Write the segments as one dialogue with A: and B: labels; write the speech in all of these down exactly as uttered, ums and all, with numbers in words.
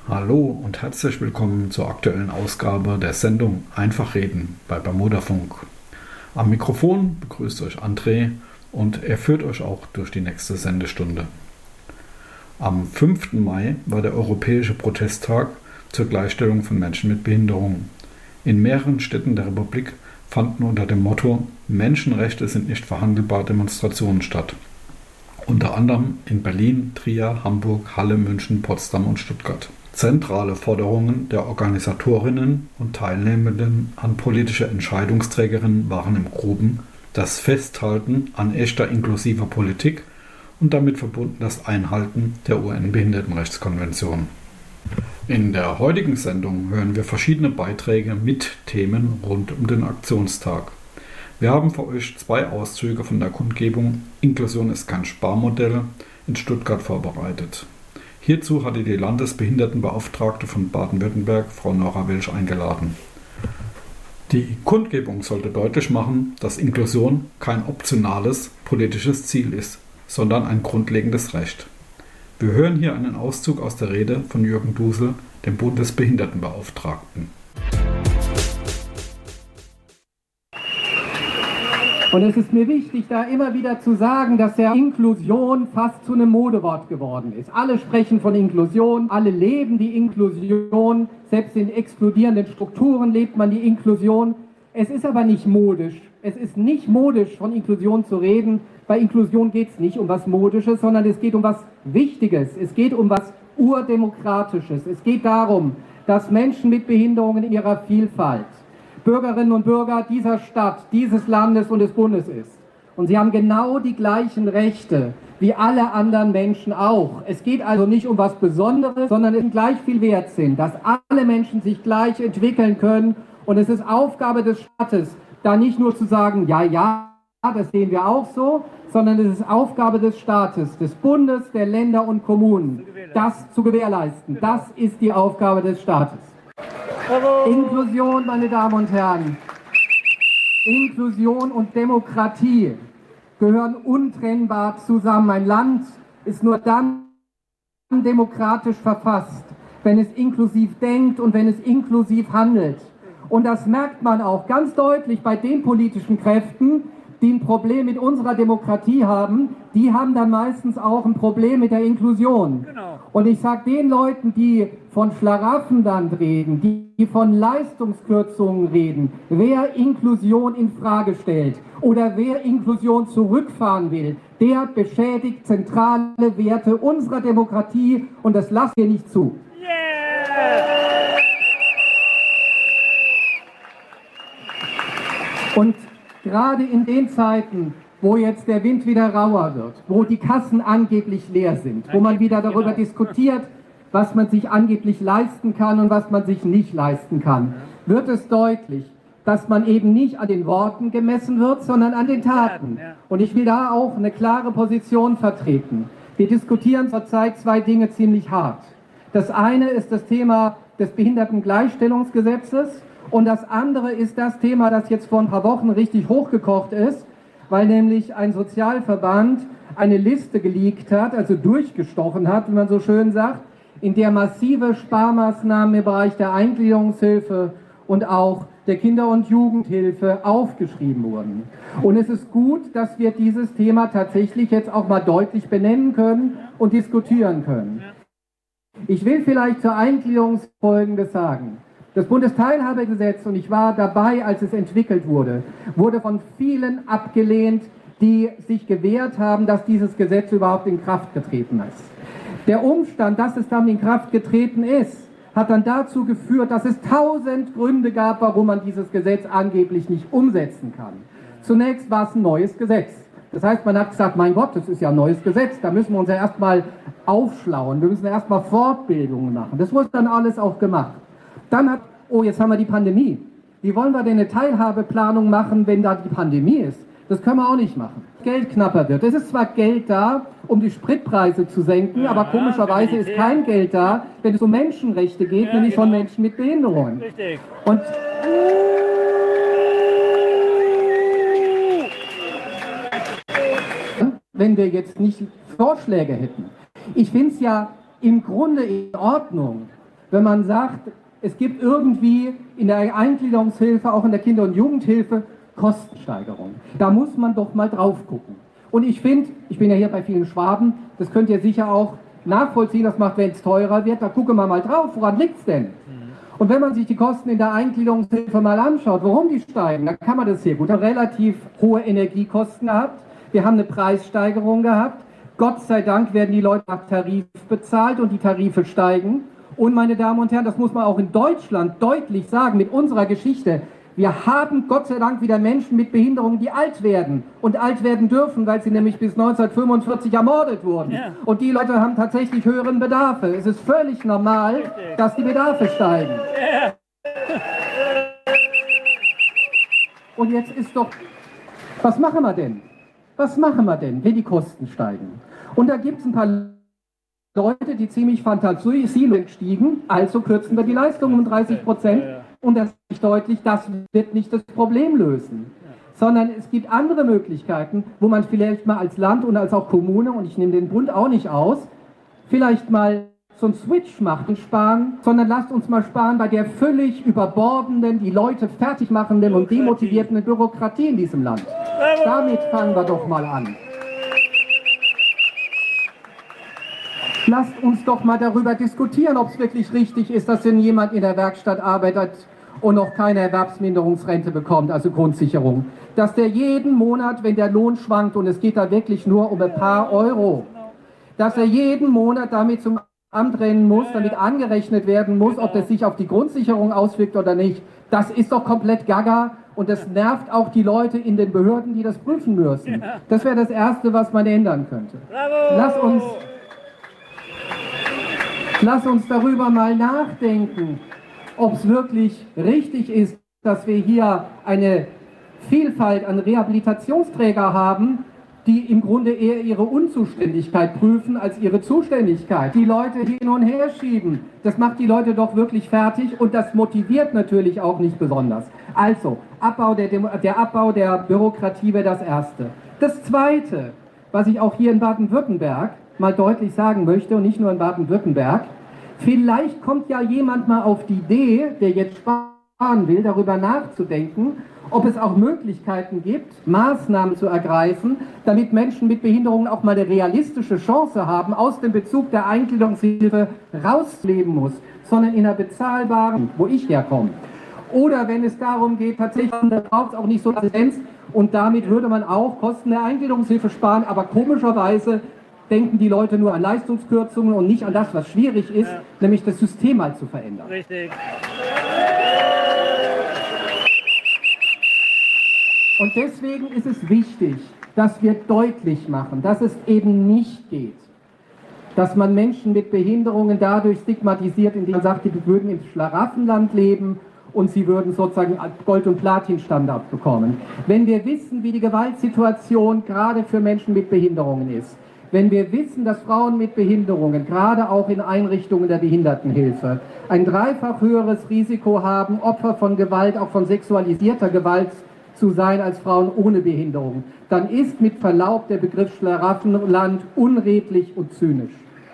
A: Hallo und herzlich willkommen zur aktuellen Ausgabe der Sendung Einfach reden bei Bermuda Funk. Am Mikrofon begrüßt euch André und er führt euch auch durch die nächste Sendestunde. Am fünften Mai war der Europäische Protesttag zur Gleichstellung von Menschen mit Behinderungen. In mehreren Städten der Republik fanden unter dem Motto Menschenrechte sind nicht verhandelbar Demonstrationen statt. Unter anderem in Berlin, Trier, Hamburg, Halle, München, Potsdam und Stuttgart. Zentrale Forderungen der Organisatorinnen und Teilnehmenden an politische Entscheidungsträgerinnen waren im Groben das Festhalten an echter inklusiver Politik und damit verbunden das Einhalten der U N-Behindertenrechtskonvention. In der heutigen Sendung hören wir verschiedene Beiträge mit Themen rund um den Aktionstag. Wir haben für euch zwei Auszüge von der Kundgebung Inklusion ist kein Sparmodell in Stuttgart vorbereitet. Hierzu hatte die Landesbehindertenbeauftragte von Baden-Württemberg, Frau Nora Welsch, eingeladen. Die Kundgebung sollte deutlich machen, dass Inklusion kein optionales politisches Ziel ist, sondern ein grundlegendes Recht. Wir hören hier einen Auszug aus der Rede von Jürgen Dusel, dem Bundesbehindertenbeauftragten.
B: Und es ist mir wichtig, da immer wieder zu sagen, dass ja Inklusion fast zu einem Modewort geworden ist. Alle sprechen von Inklusion, alle leben die Inklusion, selbst in explodierenden Strukturen lebt man die Inklusion. Es ist aber nicht modisch. Es ist nicht modisch, von Inklusion zu reden. Bei Inklusion geht es nicht um was Modisches, sondern es geht um was Wichtiges. Es geht um was Urdemokratisches. Es geht darum, dass Menschen mit Behinderungen in ihrer Vielfalt Bürgerinnen und Bürger dieser Stadt, dieses Landes und des Bundes ist. Und sie haben genau die gleichen Rechte wie alle anderen Menschen auch. Es geht also nicht um was Besonderes, sondern es gleich viel wert sind, dass alle Menschen sich gleich entwickeln können. Und es ist Aufgabe des Staates, da nicht nur zu sagen, ja, ja, das sehen wir auch so, sondern es ist Aufgabe des Staates, des Bundes, der Länder und Kommunen, das zu gewährleisten. Das ist die Aufgabe des Staates. Inklusion, meine Damen und Herren, Inklusion und Demokratie gehören untrennbar zusammen. Ein Land ist nur dann demokratisch verfasst, wenn es inklusiv denkt und wenn es inklusiv handelt. Und das merkt man auch ganz deutlich bei den politischen Kräften, die ein Problem mit unserer Demokratie haben, die haben dann meistens auch ein Problem mit der Inklusion. Genau. Und ich sage den Leuten, die von Schlaraffen dann reden, die von Leistungskürzungen reden, wer Inklusion in Frage stellt oder wer Inklusion zurückfahren will, der beschädigt zentrale Werte unserer Demokratie und das lassen wir nicht zu. Yeah! Und gerade in den Zeiten, wo jetzt der Wind wieder rauer wird, wo die Kassen angeblich leer sind, wo man wieder darüber diskutiert, was man sich angeblich leisten kann und was man sich nicht leisten kann, wird es deutlich, dass man eben nicht an den Worten gemessen wird, sondern an den Taten. Und ich will da auch eine klare Position vertreten. Wir diskutieren zurzeit zwei Dinge ziemlich hart. Das eine ist das Thema des Behindertengleichstellungsgesetzes. Und das andere ist das Thema, das jetzt vor ein paar Wochen richtig hochgekocht ist, weil nämlich ein Sozialverband eine Liste geleakt hat, also durchgestochen hat, wie man so schön sagt, in der massive Sparmaßnahmen im Bereich der Eingliederungshilfe und auch der Kinder- und Jugendhilfe aufgeschrieben wurden. Und es ist gut, dass wir dieses Thema tatsächlich jetzt auch mal deutlich benennen können und diskutieren können. Ich will vielleicht zur Eingliederung Folgendes sagen. Das Bundesteilhabegesetz, und ich war dabei, als es entwickelt wurde, wurde von vielen abgelehnt, die sich gewehrt haben, dass dieses Gesetz überhaupt in Kraft getreten ist. Der Umstand, dass es dann in Kraft getreten ist, hat dann dazu geführt, dass es tausend Gründe gab, warum man dieses Gesetz angeblich nicht umsetzen kann. Zunächst war es ein neues Gesetz. Das heißt, man hat gesagt, mein Gott, das ist ja ein neues Gesetz, da müssen wir uns ja erstmal aufschlauen, wir müssen ja erstmal Fortbildungen machen. Das wurde dann alles auch gemacht. Dann hat, oh, jetzt haben wir die Pandemie. Wie wollen wir denn eine Teilhabeplanung machen, wenn da die Pandemie ist? Das können wir auch nicht machen. Geld knapper wird. Es ist zwar Geld da, um die Spritpreise zu senken, ja, aber komischerweise ist kein Geld da, wenn es um Menschenrechte geht, ja, nämlich genau. Von Menschen mit Behinderungen. Richtig. Und wenn wir jetzt nicht Vorschläge hätten. Ich finde es ja im Grunde in Ordnung, wenn man sagt, es gibt irgendwie in der Eingliederungshilfe, auch in der Kinder- und Jugendhilfe, Kostensteigerung. Da muss man doch mal drauf gucken. Und ich finde, ich bin ja hier bei vielen Schwaben, das könnt ihr sicher auch nachvollziehen, das macht, wenn es teurer wird, da gucken wir mal drauf, woran liegt es denn? Mhm. Und wenn man sich die Kosten in der Eingliederungshilfe mal anschaut, warum die steigen, dann kann man das hier gut. Wir haben relativ hohe Energiekosten gehabt, wir haben eine Preissteigerung gehabt, Gott sei Dank werden die Leute nach Tarif bezahlt und die Tarife steigen. Und meine Damen und Herren, das muss man auch in Deutschland deutlich sagen, mit unserer Geschichte, wir haben Gott sei Dank wieder Menschen mit Behinderungen, die alt werden und alt werden dürfen, weil sie nämlich bis neunzehnhundertfünfundvierzig ermordet wurden. Ja. Und die Leute haben tatsächlich höheren Bedarfe. Es ist völlig normal, richtig, dass die Bedarfe steigen. Ja. Und jetzt ist doch, was machen wir denn? Was machen wir denn, wenn die Kosten steigen? Und da gibt es ein paar Leute, die ziemlich fantasielos stiegen, also kürzen wir die Leistung um dreißig Prozent. Ja, ja. Und das ist deutlich, das wird nicht das Problem lösen, sondern es gibt andere Möglichkeiten, wo man vielleicht mal als Land und als auch Kommune, und ich nehme den Bund auch nicht aus, vielleicht mal so einen Switch macht und sparen, sondern lasst uns mal sparen bei der völlig überbordenden, die Leute fertig machenden und demotivierenden Bürokratie in diesem Land. Damit fangen wir doch mal an. Lasst uns doch mal darüber diskutieren, ob es wirklich richtig ist, dass wenn jemand in der Werkstatt arbeitet und noch keine Erwerbsminderungsrente bekommt, also Grundsicherung, dass der jeden Monat, wenn der Lohn schwankt, und es geht da wirklich nur um ein paar Euro, dass er jeden Monat damit zum Amt rennen muss, damit angerechnet werden muss, ob das sich auf die Grundsicherung auswirkt oder nicht. Das ist doch komplett gaga und das nervt auch die Leute in den Behörden, die das prüfen müssen. Das wäre das Erste, was man ändern könnte. Lass uns... Lass uns darüber mal nachdenken, ob es wirklich richtig ist, dass wir hier eine Vielfalt an Rehabilitationsträger haben, die im Grunde eher ihre Unzuständigkeit prüfen als ihre Zuständigkeit. Die Leute hin und her schieben, das macht die Leute doch wirklich fertig und das motiviert natürlich auch nicht besonders. Also, Abbau der, Demo der Abbau der Bürokratie wäre das Erste. Das Zweite, was ich auch hier in Baden-Württemberg mal deutlich sagen möchte und nicht nur in Baden-Württemberg, vielleicht kommt ja jemand mal auf die Idee, der jetzt sparen will, darüber nachzudenken, ob es auch Möglichkeiten gibt, Maßnahmen zu ergreifen, damit Menschen mit Behinderungen auch mal eine realistische Chance haben, aus dem Bezug der Eingliederungshilfe rausleben muss, sondern in einer bezahlbaren, wo ich herkomme. Oder wenn es darum geht, tatsächlich, da braucht es auch nicht so Assistenz und damit würde man auch Kosten der Eingliederungshilfe sparen, aber komischerweise denken die Leute nur an Leistungskürzungen und nicht an das, was schwierig ist, ja, nämlich das System mal zu verändern. Richtig. Und deswegen ist es wichtig, dass wir deutlich machen, dass es eben nicht geht, dass man Menschen mit Behinderungen dadurch stigmatisiert, indem man sagt, die würden im Schlaraffenland leben und sie würden sozusagen Gold- und Platin-Standard bekommen. Wenn wir wissen, wie die Gewaltsituation gerade für Menschen mit Behinderungen ist, wenn wir wissen, dass Frauen mit Behinderungen, gerade auch in Einrichtungen der Behindertenhilfe, ein dreifach höheres Risiko haben, Opfer von Gewalt, auch von sexualisierter Gewalt zu sein als Frauen ohne Behinderung, dann ist mit Verlaub der Begriff Schlaraffenland unredlich und zynisch.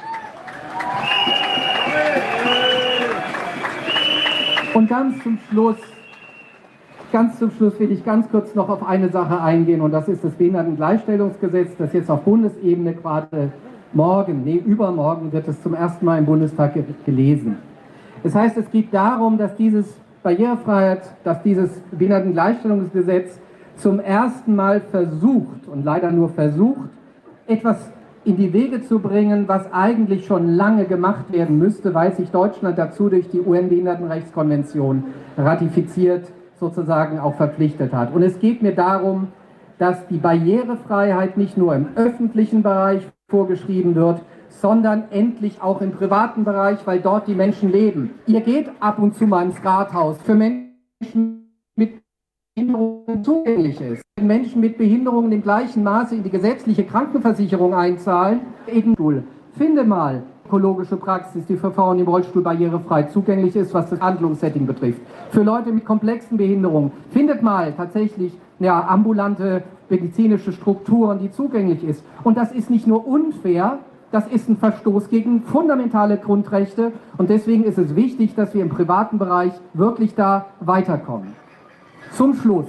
B: Und ganz zum Schluss, ganz zum Schluss will ich ganz kurz noch auf eine Sache eingehen und das ist das Behindertengleichstellungsgesetz, das jetzt auf Bundesebene gerade morgen, nee, übermorgen wird es zum ersten Mal im Bundestag ge gelesen. Das heißt, es geht darum, dass dieses Barrierefreiheit, dass dieses Behindertengleichstellungsgesetz zum ersten Mal versucht und leider nur versucht, etwas in die Wege zu bringen, was eigentlich schon lange gemacht werden müsste, weil sich Deutschland dazu durch die U N-Behindertenrechtskonvention ratifiziert, sozusagen auch verpflichtet hat. Und es geht mir darum, dass die Barrierefreiheit nicht nur im öffentlichen Bereich vorgeschrieben wird, sondern endlich auch im privaten Bereich, weil dort die Menschen leben. Ihr geht ab und zu mal ins Rathaus für Menschen mit Behinderungen zugänglich ist. Wenn Menschen mit Behinderungen im gleichen Maße in die gesetzliche Krankenversicherung einzahlen, eben finde mal ökologische Praxis, die für Frauen im Rollstuhl barrierefrei zugänglich ist, was das Handlungssetting betrifft. Für Leute mit komplexen Behinderungen, findet mal tatsächlich ja, ambulante medizinische Strukturen, die zugänglich ist. Und das ist nicht nur unfair, Das ist ein Verstoß gegen fundamentale Grundrechte und deswegen ist es wichtig, dass wir im privaten Bereich wirklich da weiterkommen. Zum Schluss.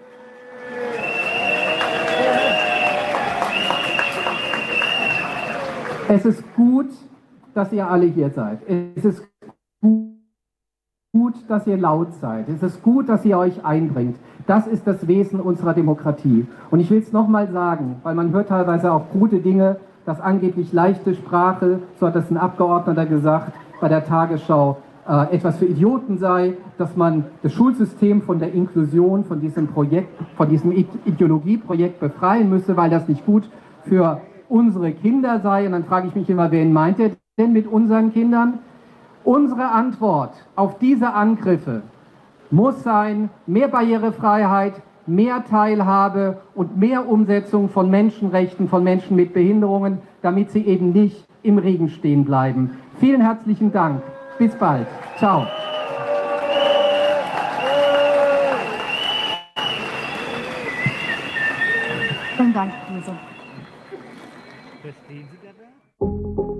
B: Es ist gut, dass ihr alle hier seid. Es ist gut, dass ihr laut seid. Es ist gut, dass ihr euch einbringt. Das ist das Wesen unserer Demokratie. Und ich will es nochmal sagen, weil man hört teilweise auch gute Dinge, dass angeblich leichte Sprache, so hat das ein Abgeordneter gesagt, bei der Tagesschau äh, etwas für Idioten sei, dass man das Schulsystem von der Inklusion, von diesem Projekt, von diesem Ideologieprojekt befreien müsse, weil das nicht gut für unsere Kinder sei. Und dann frage ich mich immer, wen meint ihr denn mit unseren Kindern? Unsere Antwort auf diese Angriffe muss sein, mehr Barrierefreiheit, mehr Teilhabe und mehr Umsetzung von Menschenrechten von Menschen mit Behinderungen, damit sie eben nicht im Regen stehen bleiben. Vielen herzlichen Dank. Bis bald. Ciao.
C: Vielen Dank, Lisa.
D: Verstehen Sie dabei?